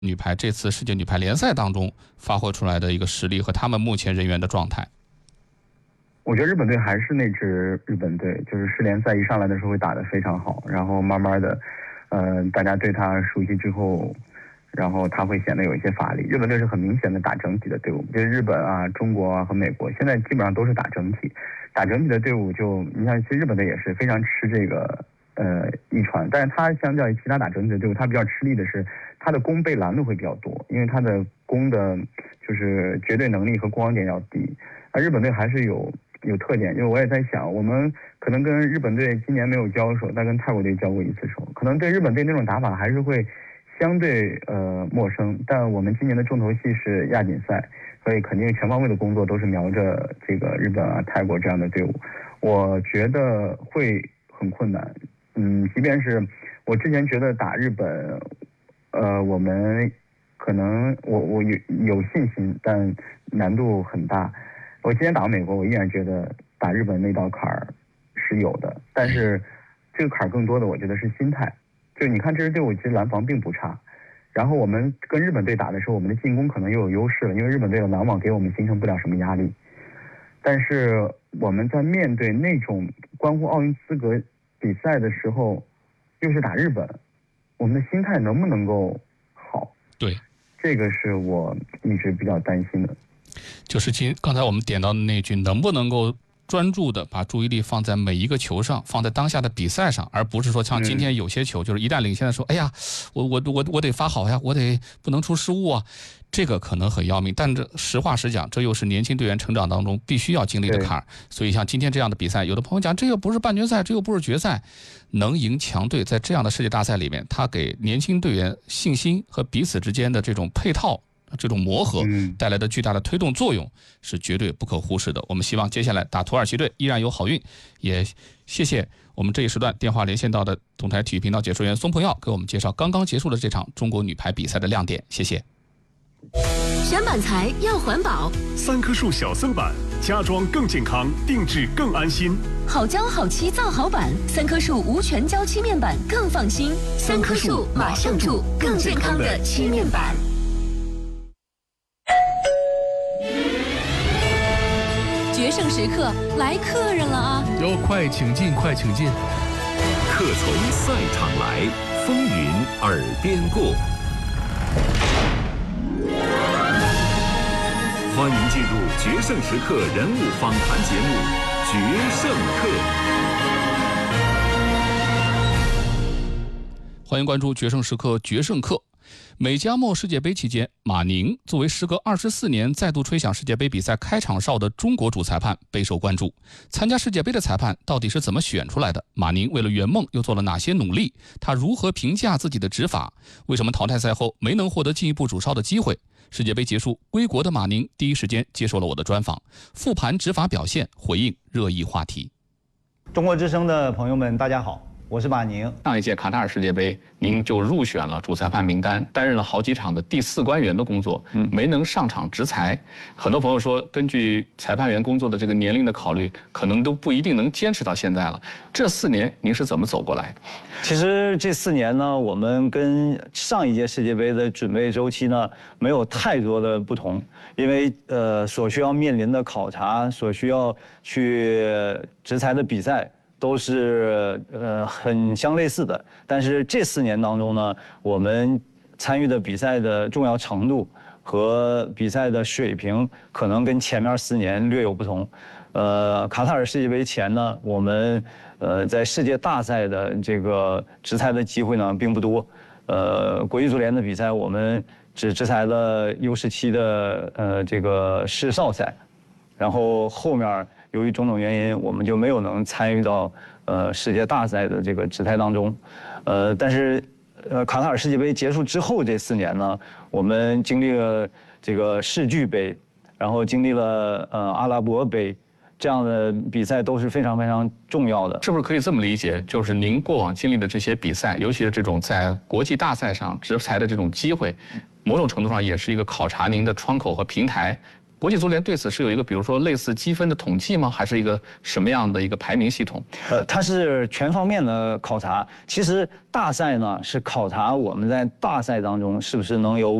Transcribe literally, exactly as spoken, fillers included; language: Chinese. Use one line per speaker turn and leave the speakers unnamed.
女排这次世界女排联赛当中发挥出来的一个实力和他们目前人员的状态？
我觉得日本队还是那支日本队，就是世联赛一上来的时候会打得非常好，然后慢慢的，呃，大家对他熟悉之后，然后他会显得有一些乏力。日本队是很明显的打整体的队伍，就是日本啊、中国啊和美国现在基本上都是打整体，打整体的队伍就你像其实日本队也是非常吃这个呃一传，但是他相较于其他打整体的队伍，他比较吃力的是他的攻被拦的会比较多，因为他的攻的就是绝对能力和攻防点要低，而日本队还是有。有特点，因为我也在想，我们可能跟日本队今年没有交手，但跟泰国队交过一次手，可能对日本队那种打法还是会相对呃陌生。但我们今年的重头戏是亚锦赛，所以肯定全方位的工作都是瞄着这个日本啊、泰国这样的队伍，我觉得会很困难。嗯，即便是我之前觉得打日本，呃，我们可能我我有有信心，但难度很大。我今天打美国，我依然觉得打日本那道坎儿是有的，但是这个坎儿更多的我觉得是心态。就你看这支队伍其实拦防并不差，然后我们跟日本队打的时候，我们的进攻可能又有优势了，因为日本队的拦网给我们形成不了什么压力。但是我们在面对那种关乎奥运资格比赛的时候，又是打日本，我们的心态能不能够好？
对，
这个是我一直比较担心的。
就是今刚才我们点到的那句，能不能够专注的把注意力放在每一个球上，放在当下的比赛上，而不是说像今天有些球，就是一旦领先的时候，哎呀，我我我我得发好呀，我得不能出失误啊，这个可能很要命。但这实话实讲，这又是年轻队员成长当中必须要经历的坎儿。所以像今天这样的比赛，有的朋友讲，这又不是半决赛，这又不是决赛，能赢强队，在这样的世界大赛里面，他给年轻队员信心和彼此之间的这种配套。这种磨合带来的巨大的推动作用是绝对不可忽视的。我们希望接下来打土耳其队依然有好运，也谢谢我们这一时段电话连线到的总台体育频道解说员松鹏耀给我们介绍刚刚结束的这场中国女排比赛的亮点。谢谢。
选板材要环保，
三棵树小森板，家装更健康，定制更安心。
好胶好漆造好板，三棵树无全胶漆面板更放心。三棵树马上住更健康的漆面板。决胜时刻来客人了啊！
要快请进，快请进！
客从赛场来，风云耳边过。欢迎进入决胜时刻人物访谈节目《决胜客》。
欢迎关注《决胜时刻》决胜客。美加墨世界杯期间，马宁作为时隔二十四年再度吹响世界杯比赛开场哨的中国主裁判备受关注。参加世界杯的裁判到底是怎么选出来的？马宁为了圆梦又做了哪些努力？他如何评价自己的执法？为什么淘汰赛后没能获得进一步主哨的机会？世界杯结束，归国的马宁第一时间接受了我的专访，复盘执法表现，回应热议话题。
中国之声的朋友们，大家好。我是马宁。
上一届卡塔尔世界杯，您就入选了主裁判名单，担任了好几场的第四官员的工作，嗯，没能上场执裁。很多朋友说，根据裁判员工作的这个年龄的考虑，可能都不一定能坚持到现在了。这四年您是怎么走过来的？
其实这四年呢，我们跟上一届世界杯的准备周期呢，没有太多的不同，因为呃，所需要面临的考察，所需要去执裁的比赛。都是呃很相类似的，但是这四年当中呢，我们参与的比赛的重要程度和比赛的水平可能跟前面四年略有不同。呃，卡塔尔世界杯前呢，我们呃在世界大赛的这个执裁的机会呢并不多。呃，国际足联的比赛我们只执裁了 U 十七的呃这个世少赛，然后后面。由于种种原因，我们就没有能参与到呃世界大赛的这个执裁当中，呃，但是呃卡塔尔世界杯结束之后这四年呢，我们经历了这个世俱杯，然后经历了呃阿拉伯杯，这样的比赛都是非常非常重要的。
是不是可以这么理解？就是您过往经历的这些比赛，尤其是这种在国际大赛上执裁的这种机会，某种程度上也是一个考察您的窗口和平台。 国际足联对此是有一个，比如说类似积分的统计吗？还是一个什么样的一个排名系统？
呃，它是全方面的考察。其实大赛呢是考察我们在大赛当中是不是能有